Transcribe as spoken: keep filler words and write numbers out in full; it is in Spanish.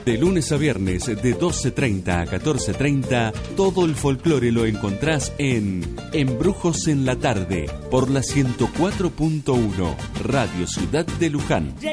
De lunes a viernes de doce treinta a catorce treinta, todo el folclore lo encontrás en Embrujos en la Tarde, por la ciento cuatro punto uno, Radio Ciudad de Luján.